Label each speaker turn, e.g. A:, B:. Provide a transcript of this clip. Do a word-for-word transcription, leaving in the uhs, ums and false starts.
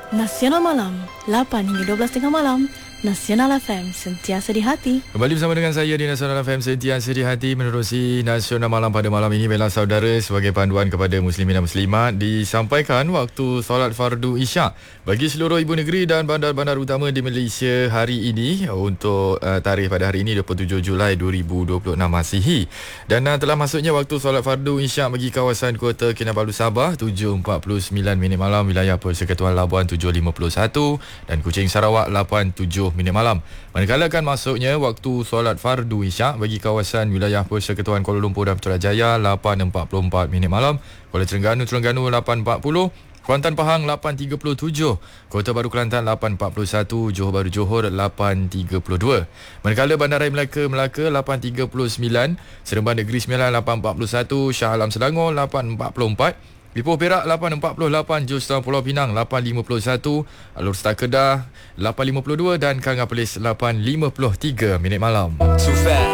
A: Nasional Malam, lapan hingga dua belas tengah malam. Nasional F M, sentiasa di hati.
B: Kembali bersama dengan saya di Nasional F M, sentiasa di hati, menerusi Nasional Malam pada malam ini. Bella saudara, sebagai panduan kepada muslimin dan muslimat, disampaikan waktu solat fardu isyak bagi seluruh ibu negeri dan bandar-bandar utama di Malaysia hari ini, untuk uh, tarikh pada hari ini dua puluh tujuh Julai dua ribu dua puluh enam Masihi. Dan uh, telah masuknya waktu solat fardu isyak bagi kawasan Kota Kinabalu Sabah tujuh empat puluh sembilan minit malam, wilayah Persekutuan Labuan tujuh lima puluh satu dan Kuching Sarawak lapan tujuh minit malam. Manakala kan masuknya waktu solat fardu isyak bagi kawasan wilayah Persekutuan Kuala Lumpur dan Putrajaya lapan empat puluh empat minit malam, Kuala Terengganu Terengganu lapan empat puluh, Kuantan Pahang lapan tiga puluh tujuh, Kota Baru Kelantan lapan empat puluh satu, Johor Bahru Johor lapan tiga puluh dua. Manakala Bandaraya Melaka Melaka lapan tiga puluh sembilan, Seremban Negeri Sembilan lapan empat puluh satu, Shah Alam Selangor lapan empat puluh empat, Ipoh Perak lapan empat puluh lapan, Jurusetengah Pulau Pinang lapan lima puluh satu, Alor Star Kedah lapan lima puluh dua dan Kanga Perlis lapan lima puluh tiga minit malam. Super.